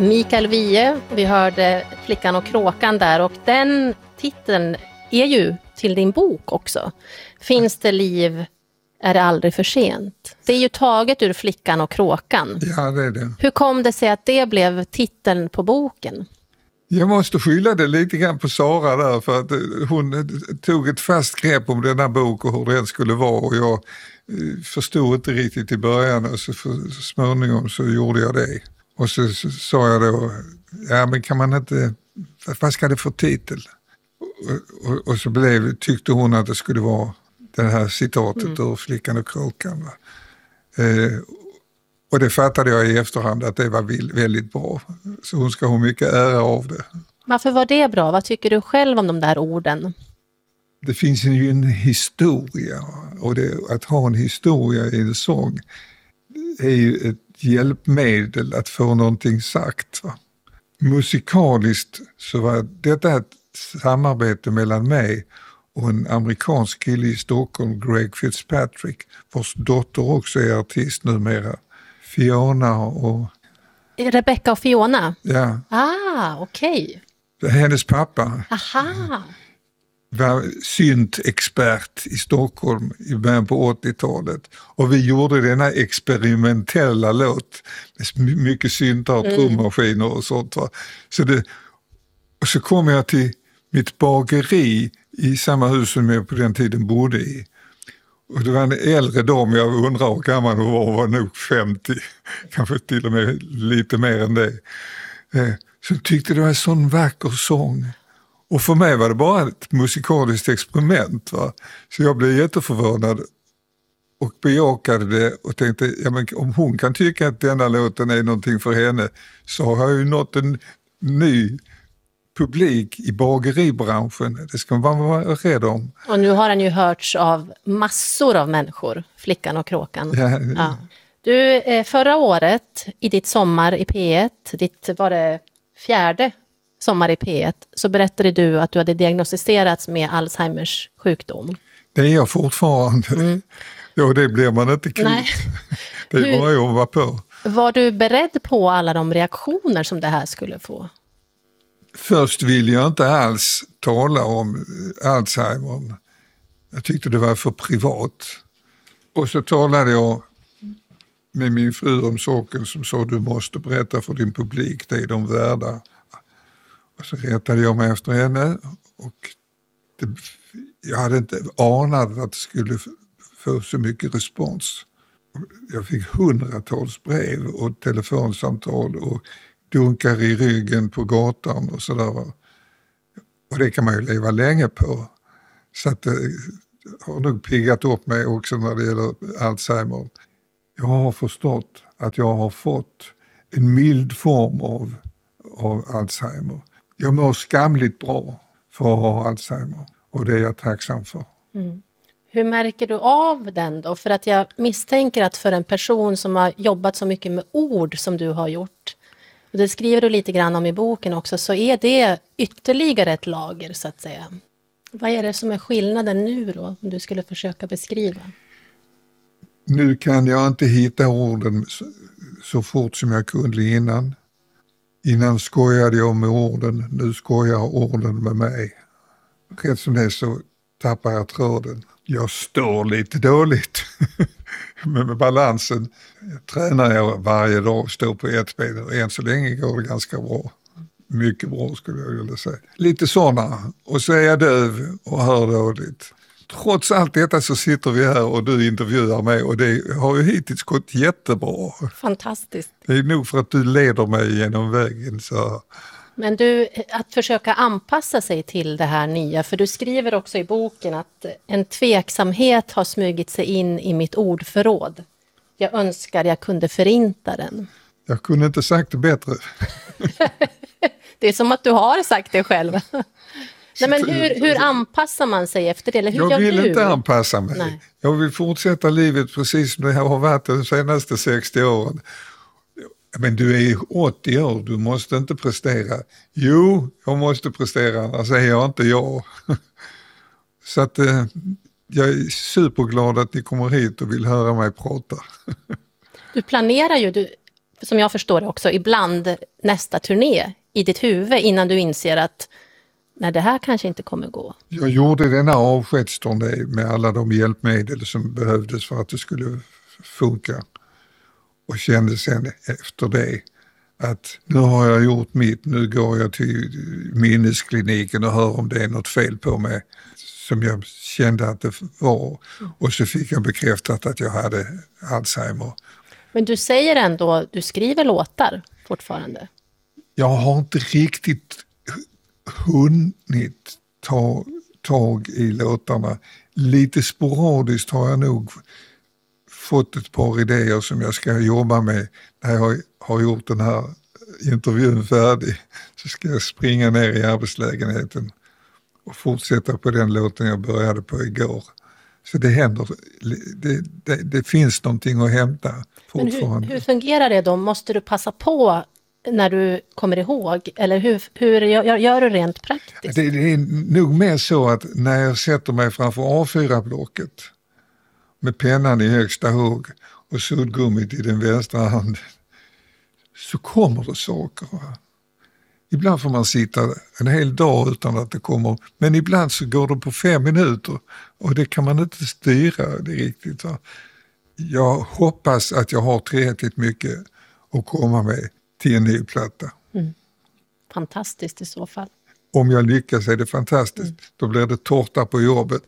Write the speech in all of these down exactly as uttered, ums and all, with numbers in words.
Mikael Wiehe, vi hörde Flickan och kråkan där, och den titeln är ju till din bok också. Finns det liv, är det aldrig för sent. Det är ju taget ur Flickan och kråkan. Ja, det är det. Hur kom det sig att det blev titeln på boken? Jag måste skylla det lite grann på Sara där, för att hon tog ett fast grepp om den här boken och hur den skulle vara, och jag förstod inte riktigt i början, och så, för, så småningom så gjorde jag det. Och så, så sa jag då, ja men kan man inte, vad ska det för titel? Och, och, och så blev, tyckte hon att det skulle vara det här citatet mm. ur Flickan och kråkan. Eh, och det fattade jag i efterhand att det var väldigt bra. Så hon ska ha mycket ära av det. Varför var det bra? Vad tycker du själv om de där orden? Det finns ju en historia, och det, att ha en historia i en sång är ju ett hjälpmedel att få någonting sagt. Va? Musikaliskt så var detta ett samarbete mellan mig och en amerikansk kille i Stockholm, Greg Fitzpatrick, vars dotter också är artist numera. Fiona och... Rebecca och Fiona? Ja. Ah, okej. Okay. Hennes pappa. Aha. Var syntexpert i Stockholm i början på åttiotalet. Och vi gjorde denna experimentella låt med mycket syntar och trummaskiner och sånt. Va? Så det, och så kom jag till mitt bageri i samma hus som jag på den tiden bodde i. Och det var en äldre dam, jag undrar hur gammal hon var, var nog femtio, kanske till och med lite mer än det. Eh, så tyckte det var en sån vacker sång. Och för mig var det bara ett musikaliskt experiment. Va? Så jag blev jätteförvånad och bejakade det och tänkte, ja, men om hon kan tycka att denna låten är någonting för henne, så har jag ju nått en ny publik i bageribranschen. Det ska man vara rädd om. Och nu har han ju hörts av massor av människor, Flickan och kråkan. Ja. Ja. Du, förra året i ditt sommar i P ett, ditt var det fjärde sommar i P ett, så berättade du att du hade diagnostiserats med Alzheimers sjukdom. Det är jag fortfarande. Mm. Ja, det blir man inte kvitt. Nej. Det är bara jag var på. Var du beredd på alla de reaktioner som det här skulle få? Först ville jag inte alls tala om Alzheimer. Jag tyckte det var för privat. Och så talade jag med min fru om saken, som sa, du måste berätta för din publik, det är de värda. Och så rättade jag mig efter henne, och det, jag hade inte anat att det skulle få så mycket respons. Jag fick hundratals brev och telefonsamtal och dunkar i ryggen på gatan och sådär. Och det kan man ju leva länge på. Så att det har nog piggat upp mig också när det gäller Alzheimer. Jag har förstått att jag har fått en mild form av, av Alzheimer. Jag mår skamligt bra för att ha Alzheimer, och det är jag tacksam för. Mm. Hur märker du av den då? För att jag misstänker att för en person som har jobbat så mycket med ord som du har gjort, och det skriver du lite grann om i boken också, så är det ytterligare ett lager så att säga. Vad är det som är skillnaden nu då, om du skulle försöka beskriva? Nu kan jag inte hitta orden så, så fort som jag kunde innan. Innan skojade jag med orden, nu skojar orden med mig. Rätt som det så tappar jag tråden. Jag står lite dåligt med, med balansen. Jag tränar jag varje dag, står på ett ben, och än så länge går det ganska bra. Mycket bra skulle jag vilja säga. Lite sådana, och så är jag döv och hör dåligt. Trots allt detta så sitter vi här och du intervjuar mig, och det har ju hittills gått jättebra. Fantastiskt. Det är nog för att du leder mig genom vägen. Så. Men du, att försöka anpassa sig till det här nya, för du skriver också i boken att en tveksamhet har smugit sig in i mitt ordförråd. Jag önskar jag kunde förinta den. Jag kunde inte sagt det bättre. Det är som att du har sagt det själv. Nej, men hur, hur anpassar man sig efter det? Eller hur jag gör vill du? inte anpassa mig. Nej. Jag vill fortsätta livet precis som det har varit de senaste sextio åren. Men du är ju åttio år, du måste inte prestera. Jo, jag måste prestera, annars är jag inte jag. Så att eh, jag är superglad att ni kommer hit och vill höra mig prata. Du planerar ju, du, som jag förstår det också, ibland nästa turné i ditt huvud innan du inser att nej, det här kanske inte kommer gå. Jag gjorde denna avskedsturné med alla de hjälpmedel som behövdes för att det skulle funka. Och kände sen efter det att nu har jag gjort mitt, nu går jag till minneskliniken och hör om det är något fel på mig som jag kände att det var. Och så fick jag bekräftat att jag hade Alzheimer. Men du säger ändå, du skriver låtar fortfarande. Jag har inte riktigt hunnit ta tag i låtarna. Lite sporadiskt har jag nog fått ett par idéer som jag ska jobba med när jag har gjort den här intervjun färdig. Så ska jag springa ner i arbetslägenheten och fortsätta på den låten jag började på igår. Så det händer, det, det, det finns någonting att hämta fortfarande. Men hur, hur fungerar det då? Måste du passa på när du kommer ihåg? Eller hur, hur gör, gör du rent praktiskt? Det, det är nog mer så att när jag sätter mig framför A fyra-blocket med pennan i högsta hugg och suddgummit i den vänstra handen, så kommer det saker. Va? Ibland får man sitta en hel dag utan att det kommer, men ibland så går det på fem minuter och det kan man inte styra det riktigt. Va? Jag hoppas att jag har tillräckligt mycket att komma med till en ny platta. Mm. Fantastiskt i så fall. Om jag lyckas är det fantastiskt. Mm. Då blir det tårta på jobbet.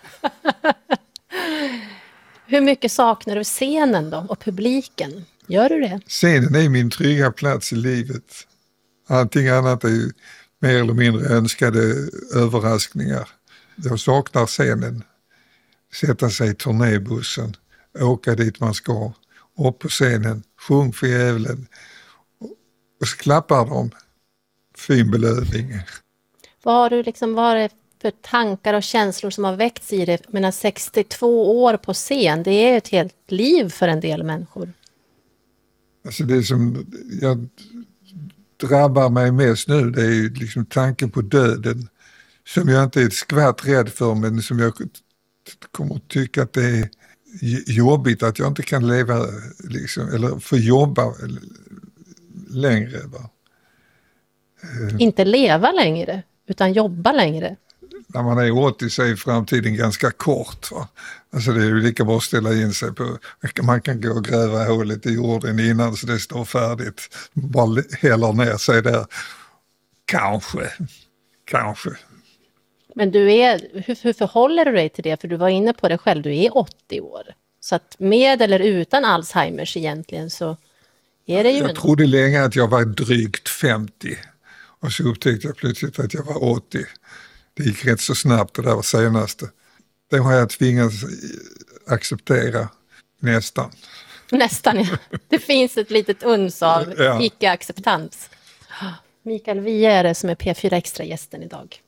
Hur mycket saknar du scenen då och publiken? Gör du det? Scenen är min trygga plats i livet. Allting annat är ju mer eller mindre önskade överraskningar. Jag saknar scenen. Sätta sig i turnébussen, åka dit man ska, upp på scenen, sjung för djävulen och så klappar de. Fin belöning. Vad har du liksom, vad är det för tankar och känslor som har väckts i det? Jag menar, sextiotvå år på scen, det är ett helt liv för en del människor. Alltså det som jag drabbar mig mest nu, det är ju liksom tanken på döden som jag inte är ett skvatt rädd för, men som jag kommer att tycka att det är jobbigt att jag inte kan leva liksom, eller få jobba längre. Va? Inte leva längre, utan jobba längre. När man är åttio så är framtiden ganska kort. Va? Alltså det är ju lika bra att ställa in sig på, man kan gå och gräva hålet i jorden innan så det står färdigt. Bara häller ner sig där. Kanske, kanske. Men du är, hur, hur förhåller du dig till det? För du var inne på det själv, du är åttio år. Så att med eller utan Alzheimers egentligen så är det ju... Jag trodde länge att jag var drygt femtio. Och så upptäckte jag plötsligt att jag var åttio. Det gick rätt så snabbt det där senaste. Det har jag tvingats acceptera nästan. Nästan, ja. Det finns ett litet uns av ja. icke-acceptans. Mikael Wiehe är det som är P fyra Extra-gästen idag.